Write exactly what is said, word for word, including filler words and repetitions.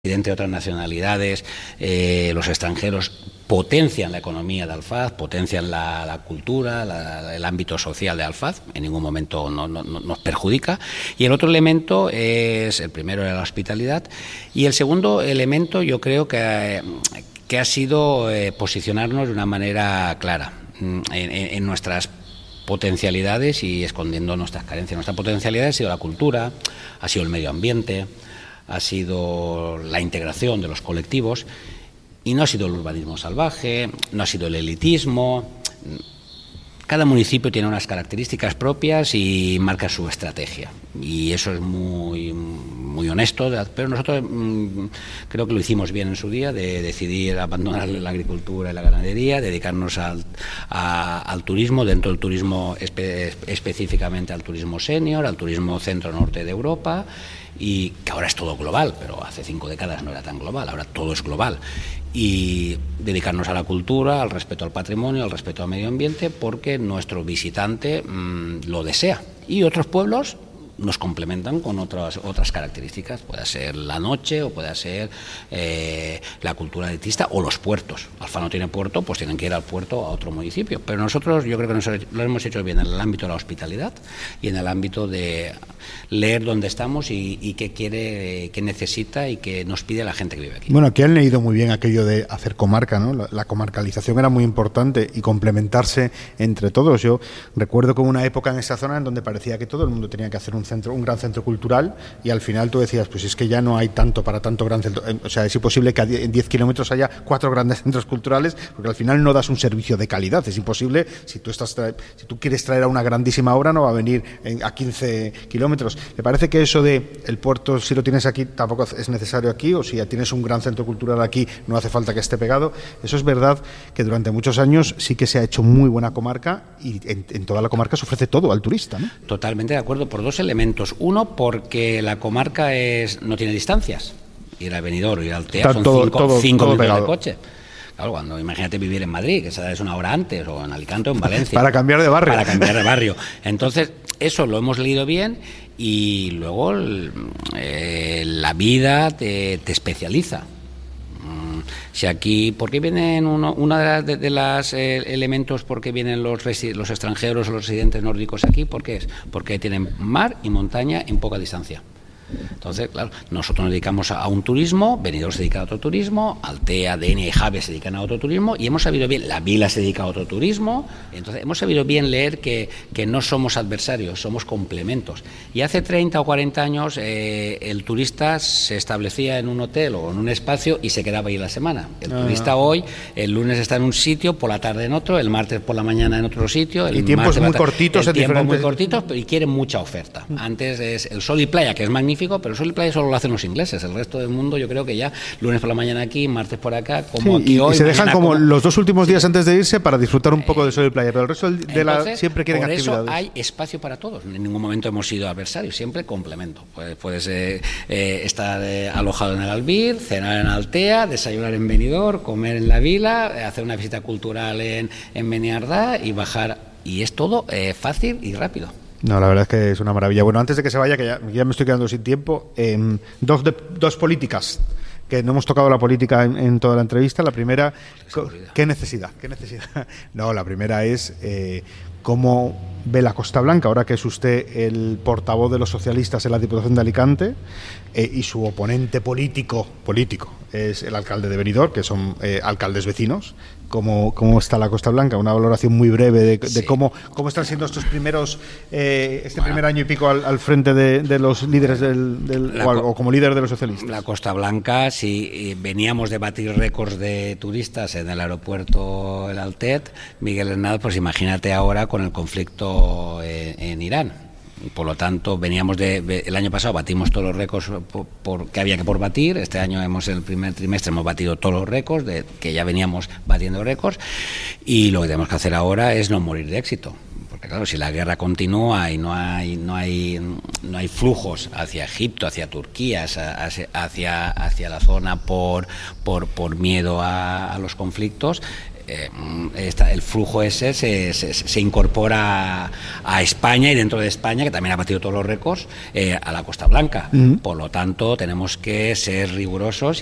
entre otras nacionalidades, eh, los extranjeros potencian la economía de Alfaz, potencian la, la cultura, la, el ámbito social de Alfaz, en ningún momento no, no, no nos perjudica. Y el otro elemento es, el primero era la hospitalidad, y el segundo elemento yo creo que, que ha sido eh, posicionarnos de una manera clara en, en, en nuestras potencialidades y escondiendo nuestras carencias. Nuestra potencialidad ha sido la cultura, ha sido el medio ambiente, ha sido la integración de los colectivos y no ha sido el urbanismo salvaje, no ha sido el elitismo. Cada municipio tiene unas características propias y marca su estrategia y eso es muy, muy honesto, pero nosotros mmm, creo que lo hicimos bien en su día de decidir abandonar la agricultura y la ganadería, dedicarnos al, a, al turismo, dentro del turismo espe, específicamente al turismo senior, al turismo centro-norte de Europa, y que ahora es todo global, pero hace cinco décadas no era tan global, ahora todo es global. Y dedicarnos a la cultura, al respeto al patrimonio, al respeto al medio ambiente, porque nuestro visitante mmm, lo desea. Y otros pueblos nos complementan con otras otras características, puede ser la noche o puede ser eh, la cultura elitista o los puertos. Alfaz no tiene puerto, pues tienen que ir al puerto a otro municipio. Pero nosotros yo creo que nos, lo hemos hecho bien en el ámbito de la hospitalidad y en el ámbito de leer dónde estamos y, y qué quiere, qué necesita y qué nos pide la gente que vive aquí. Bueno, aquí han leído muy bien aquello de hacer comarca, ¿no? La, la comarcalización era muy importante y complementarse entre todos. Yo recuerdo como una época en esta zona en donde parecía que todo el mundo tenía que hacer un centro, un gran centro cultural, y al final tú decías, pues es que ya no hay tanto para tanto gran centro, o sea, es imposible que en diez kilómetros haya cuatro grandes centros culturales, porque al final no das un servicio de calidad, es imposible. Si tú estás si tú quieres traer a una grandísima obra, no va a venir en, a quince kilómetros. Me parece que eso de el puerto, si lo tienes aquí, tampoco es necesario aquí, o si ya tienes un gran centro cultural aquí, no hace falta que esté pegado. Eso es verdad que durante muchos años sí que se ha hecho muy buena comarca, y en, en toda la comarca se ofrece todo al turista, ¿no? Totalmente de acuerdo, por dos elementos. Uno, porque la comarca es no tiene distancias. Ir a Benidorm, ir a Altea son todo, cinco, todo, cinco todo minutos pegado. de coche. Claro, cuando imagínate vivir en Madrid, que esa es una hora antes, o en Alicante o en Valencia. Para cambiar de barrio. Para cambiar de barrio. Entonces, eso lo hemos leído bien, y luego eh, la vida te, te especializa. Si aquí, ¿por qué vienen uno, una de las de, de las, eh, elementos por qué vienen los, los extranjeros o los residentes nórdicos aquí? ¿Por qué es? Porque tienen mar y montaña en poca distancia. Entonces, claro, nosotros nos dedicamos a, a un turismo, Benidorm se dedica a otro turismo, Altea, Denia y Jave se dedican a otro turismo, y hemos sabido bien, la Vila se dedica a otro turismo. Entonces hemos sabido bien leer que, que no somos adversarios, somos complementos. Y hace treinta o cuarenta años eh, el turista se establecía en un hotel o en un espacio y se quedaba ahí la semana. El ah. turista hoy, el lunes está en un sitio, por la tarde en otro, el martes por la mañana en otro sitio. El y tiempos muy cortitos, el tiempos diferentes... muy cortitos, y quieren mucha oferta. Antes es el sol y playa, que es magnífico, pero el sol y playa solo lo hacen los ingleses. El resto del mundo, yo creo que ya lunes por la mañana aquí, martes por acá, como sí, aquí y, hoy. Y se dejan como, como los dos últimos días antes de irse para disfrutar un poco eh, de sol y playa, pero el resto de entonces, la siempre quieren por actividades. Por eso hay espacio para todos. En ningún momento hemos sido adversarios, siempre complemento. Puedes, puedes eh, eh, estar eh, alojado en el Albir, cenar en Altea, desayunar en Benidorm, comer en la Vila, hacer una visita cultural en, en Beniardá y bajar. Y es todo eh, fácil y rápido. No, la verdad es que es una maravilla. Bueno, antes de que se vaya, que ya, ya me estoy quedando sin tiempo, eh, dos, de, dos políticas, que no hemos tocado la política en, en toda la entrevista. La primera, ¿qué necesidad? ¿Qué necesidad? No, la primera es eh, cómo ve la Costa Blanca, ahora que es usted el portavoz de los socialistas en la Diputación de Alicante, eh, y su oponente político, político es el alcalde de Benidorm, que son eh, alcaldes vecinos. ¿Cómo, ¿Cómo está la Costa Blanca? Una valoración muy breve de, de sí. cómo, cómo están siendo estos primeros, eh, este bueno, primer año y pico al, al frente de, de los líderes del, del o, al, o como líder de los socialistas. La Costa Blanca, si veníamos de batir récords de turistas en el aeropuerto El Altet, Miguel Hernández, pues imagínate ahora con el conflicto en, en Irán. Por lo tanto, veníamos de el año pasado batimos todos los récords por, por, que había que por batir. Este año hemos en el primer trimestre hemos batido todos los récords de que ya veníamos batiendo récords, y lo que tenemos que hacer ahora es no morir de éxito. Porque claro, si la guerra continúa y no hay no hay no hay flujos hacia Egipto, hacia Turquía, hacia hacia, hacia la zona por por por miedo a, a los conflictos, eh, esta, el flujo ese se, se, se incorpora a España y dentro de España, que también ha batido todos los récords, eh, a la Costa Blanca. Uh-huh. Por lo tanto, tenemos que ser rigurosos